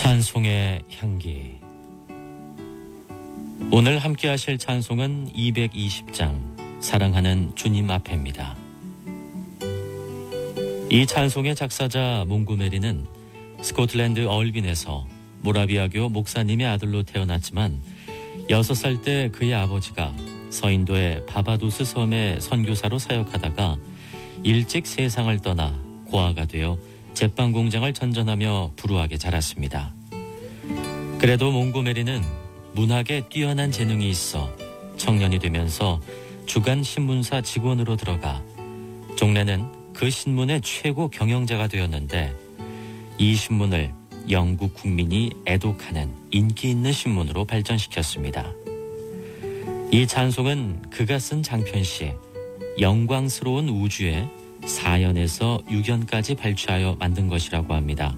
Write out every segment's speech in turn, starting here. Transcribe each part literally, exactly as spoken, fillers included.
찬송의 향기. 오늘 함께 하실 찬송은 이백이십 장 사랑하는 주님 앞에입니다. 이 찬송의 작사자 몽고메리는 스코틀랜드 얼빈에서 모라비아교 목사님의 아들로 태어났지만 여섯 살 때 그의 아버지가 서인도의 바바도스 섬에 선교사로 사역하다가 일찍 세상을 떠나 고아가 되어 제빵 공장을 전전하며 불우하게 자랐습니다. 그래도 몽고메리는 문학에 뛰어난 재능이 있어 청년이 되면서 주간 신문사 직원으로 들어가 종래는 그 신문의 최고 경영자가 되었는데 이 신문을 영국 국민이 애독하는 인기 있는 신문으로 발전시켰습니다. 이 찬송은 그가 쓴 장편시 영광스러운 우주에 사연에서 육연까지 발췌하여 만든 것이라고 합니다.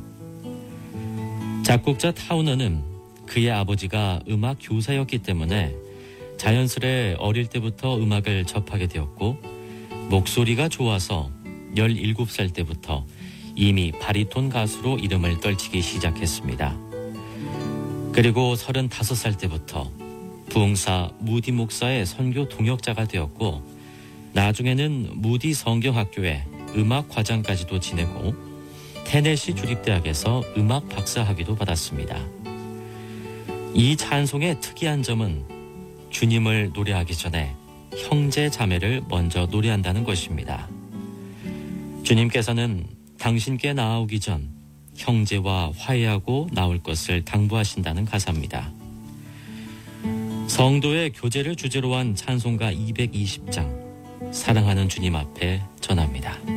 작곡자 타우너는 그의 아버지가 음악 교사였기 때문에 자연스레 어릴 때부터 음악을 접하게 되었고 목소리가 좋아서 열일곱 살 때부터 이미 바리톤 가수로 이름을 떨치기 시작했습니다. 그리고 서른다섯 살 때부터 부흥사 무디 목사의 선교 동역자가 되었고 나중에는 무디 성경학교에 음악 과장까지도 지내고 테네시 주립대학에서 음악 박사학위도 받았습니다. 이 찬송의 특이한 점은 주님을 노래하기 전에 형제 자매를 먼저 노래한다는 것입니다. 주님께서는 당신께 나아오기 전 형제와 화해하고 나올 것을 당부하신다는 가사입니다. 성도의 교제를 주제로 한 찬송가 이백이십 장 사랑하는 주님 앞에 전합니다.